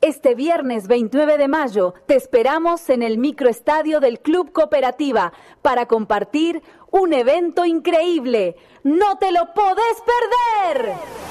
Este viernes 29 de mayo te esperamos en el microestadio del Club Cooperativa para compartir un evento increíble. ¡No te lo podés perder!